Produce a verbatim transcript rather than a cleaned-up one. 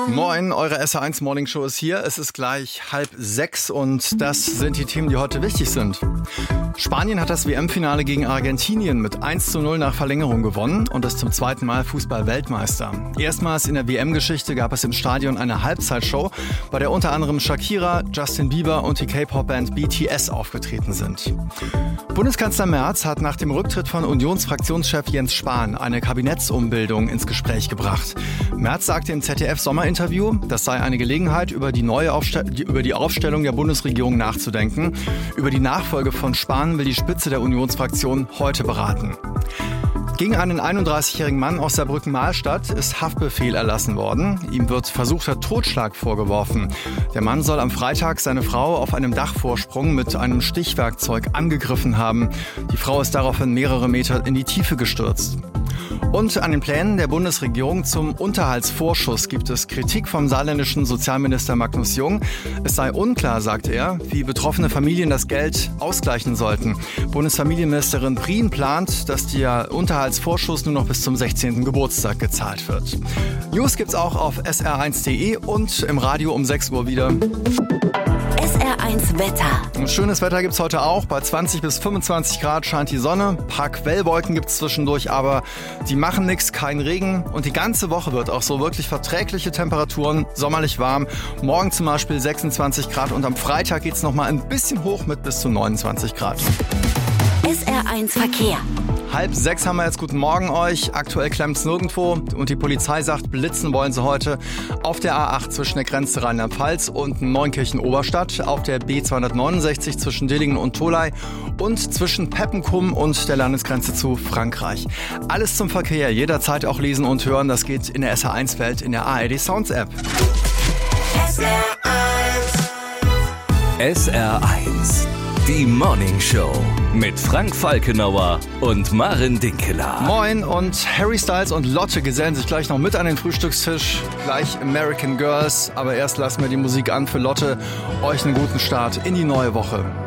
Moin, eure S R eins Morning Show ist hier. Es ist gleich halb sechs und das sind die Themen, die heute wichtig sind. Spanien hat das W M-Finale gegen Argentinien mit eins zu null nach Verlängerung gewonnen und ist zum zweiten Mal Fußball-Weltmeister. Erstmals in der W M-Geschichte gab es im Stadion eine Halbzeitshow, bei der unter anderem Shakira, Justin Bieber und die K-Pop-Band B T S aufgetreten sind. Bundeskanzler Merz hat nach dem Rücktritt von Unionsfraktionschef Jens Spahn eine Kabinettsumbildung ins Gespräch gebracht. Merz sagte im Z D F-Sommerinterview, das sei eine Gelegenheit, über die neue Aufstell- über die Aufstellung der Bundesregierung nachzudenken. Über die Nachfolge von Spahn will die Spitze der Unionsfraktion heute beraten. Gegen einen einunddreißigjährigen Mann aus Saarbrücken-Mahlstadt ist Haftbefehl erlassen worden. Ihm wird versuchter Totschlag vorgeworfen. Der Mann soll am Freitag seine Frau auf einem Dachvorsprung mit einem Stichwerkzeug angegriffen haben. Die Frau ist daraufhin mehrere Meter in die Tiefe gestürzt. Und an den Plänen der Bundesregierung zum Unterhaltsvorschuss gibt es Kritik vom saarländischen Sozialminister Magnus Jung. Es sei unklar, sagt er, wie betroffene Familien das Geld ausgleichen sollten. Bundesfamilienministerin Prien plant, dass der Unterhaltsvorschuss nur noch bis zum sechzehnten Geburtstag gezahlt wird. News gibt's auch auf S R eins Punkt de und im Radio um sechs Uhr wieder. S R eins Wetter. Ein schönes Wetter gibt's heute auch. Bei zwanzig bis fünfundzwanzig Grad scheint die Sonne. Ein paar Quellwolken gibt's zwischendurch, aber die machen nichts, kein Regen. Und die ganze Woche wird auch so wirklich verträgliche Temperaturen, sommerlich warm. Morgen zum Beispiel sechsundzwanzig Grad und am Freitag geht's noch mal ein bisschen hoch mit bis zu neunundzwanzig Grad. S R eins Verkehr. Halb sechs haben wir jetzt. Guten Morgen euch. Aktuell klemmt's nirgendwo und die Polizei sagt, blitzen wollen sie heute auf der A acht zwischen der Grenze Rheinland-Pfalz und Neunkirchen-Oberstadt, auf der B zweihundertneunundsechzig zwischen Dillingen und Tholey und zwischen Peppenkum und der Landesgrenze zu Frankreich. Alles zum Verkehr, jederzeit auch lesen und hören. Das geht in der S R eins Welt in der A R D Sounds App. S R eins. S R eins. Die Morning Show mit Frank Falkenauer und Maren Dinkeler. Moin, und Harry Styles und Lotte gesellen sich gleich noch mit an den Frühstückstisch. Gleich American Girls. Aber erst lassen wir die Musik an für Lotte. Euch einen guten Start in die neue Woche.